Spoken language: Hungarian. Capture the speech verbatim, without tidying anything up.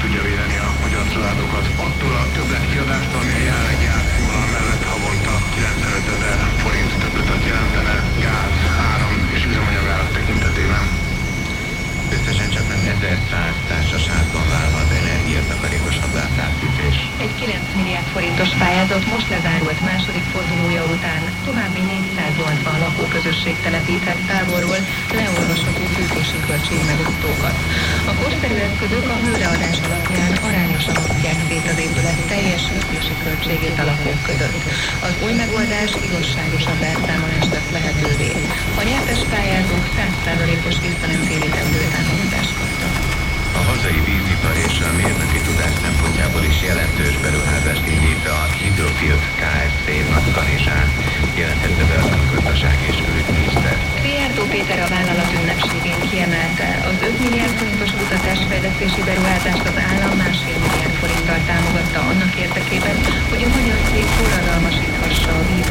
tudja védeni a magyar családokat attól a többletkiadástól, ami a jelenlegi árszínvonal mellett havonta kilencvenöt ezer forint többletet jelentene gáz, áram és üzemanyagárak tekintetében. Összesen csak nem ezerszáz társaságban válhat energiatakarékosabb átlátfűtés. Egy kilenc milliárd forintos pályázat most lezárult második fordulója után további négyszáznyolcvan lakóközösség telepíthet távolról leolvasható fűtési költségmegosztókat. A korszerű eszközök a hőreadás alapján arányosan osztják szét az épület teljes fűtési költségét a lakók között. Az új megoldás igazságosabb elszámolást tesz lehetővé. A nyertes pályázók száz százalékos visszanemtérítendő támogatást kaptak. A hazai vízipar és a mérnöki tudás szempontjából is jelentős beruházást indít a Hydrofield Kft. Nagykanizsán, jelentette be a gazdaság és külügyminiszter. Szijjártó Péter a vállalat ünnepségén kiemelte, az öt milliárd forintos kutatásfejlesztési beruházást az